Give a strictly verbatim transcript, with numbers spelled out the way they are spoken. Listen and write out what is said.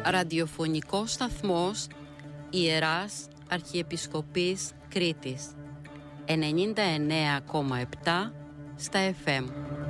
Ραδιοφωνικός σταθμός Ιεράς Αρχιεπισκοπής Κρήτης ενενήντα εννέα κόμμα επτά στα εφ εμ.